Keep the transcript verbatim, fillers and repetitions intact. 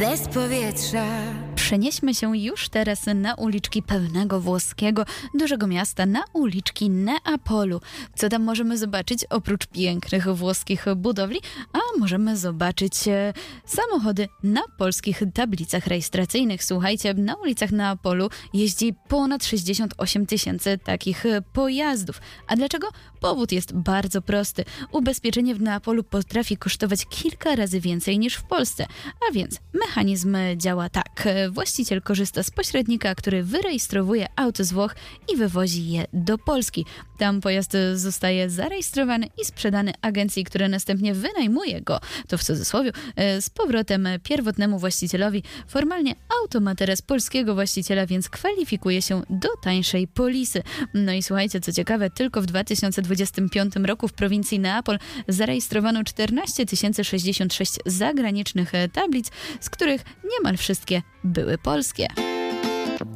bez powietrza. Przenieśmy się już teraz na uliczki pełnego włoskiego, dużego miasta, na uliczki Neapolu. Co tam możemy zobaczyć oprócz pięknych włoskich budowli? A możemy zobaczyć e, samochody na polskich tablicach rejestracyjnych. Słuchajcie, na ulicach Neapolu jeździ ponad sześćdziesiąt osiem tysięcy takich pojazdów. A dlaczego? Powód jest bardzo prosty. Ubezpieczenie w Neapolu potrafi kosztować kilka razy więcej niż w Polsce. A więc mechanizm działa tak. Właściciel korzysta z pośrednika, który wyrejestrowuje auto z Włoch i wywozi je do Polski. Tam pojazd zostaje zarejestrowany i sprzedany agencji, która następnie wynajmuje go, to w cudzysłowie, z powrotem pierwotnemu właścicielowi. Formalnie auto ma teraz polskiego właściciela, więc kwalifikuje się do tańszej polisy. No i słuchajcie, co ciekawe, tylko w dwa tysiące dwudziestym piątym roku w prowincji Neapol zarejestrowano czternaście tysięcy sześćdziesiąt sześć zagranicznych tablic, z których niemal wszystkie były polskie.